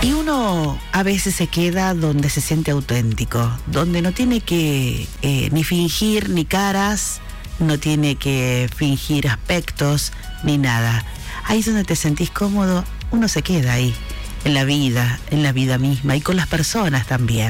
Y uno a veces se queda donde se siente auténtico, donde no tiene que ni fingir ni caras, no tiene que fingir aspectos ni nada. Ahí es donde te sentís cómodo, uno se queda ahí, en la vida misma y con las personas también.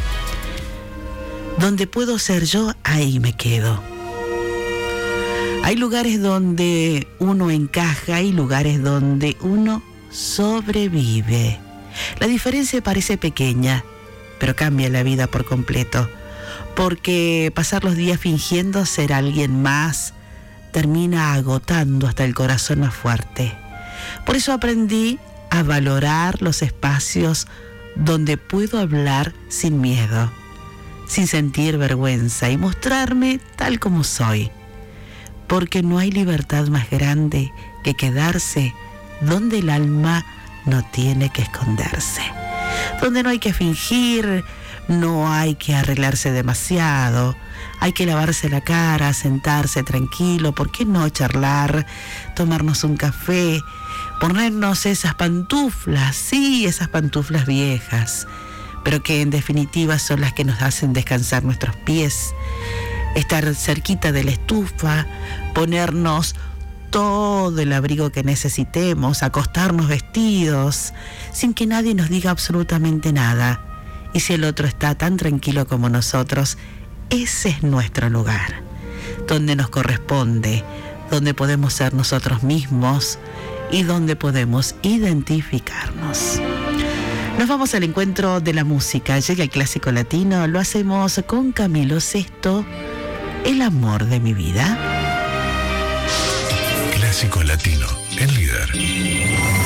Donde puedo ser yo, ahí me quedo. Hay lugares donde uno encaja, hay lugares donde uno sobrevive. La diferencia parece pequeña, pero cambia la vida por completo, porque pasar los días fingiendo ser alguien más termina agotando hasta el corazón más fuerte. Por eso aprendí a valorar los espacios donde puedo hablar sin miedo, sin sentir vergüenza y mostrarme tal como soy, porque no hay libertad más grande que quedarse donde el alma no tiene que esconderse, donde no hay que fingir, no hay que arreglarse demasiado, hay que lavarse la cara, sentarse tranquilo, ¿por qué no charlar, tomarnos un café, ponernos esas pantuflas, sí, esas pantuflas viejas, pero que en definitiva son las que nos hacen descansar nuestros pies, estar cerquita de la estufa, ponernos todo el abrigo que necesitemos, acostarnos vestidos, sin que nadie nos diga absolutamente nada. Y si el otro está tan tranquilo como nosotros, ese es nuestro lugar, donde nos corresponde, donde podemos ser nosotros mismos y donde podemos identificarnos. Nos vamos al encuentro de la música. Llega el clásico latino, lo hacemos con Camilo Sesto, El amor de mi vida. Clásico latino, el líder.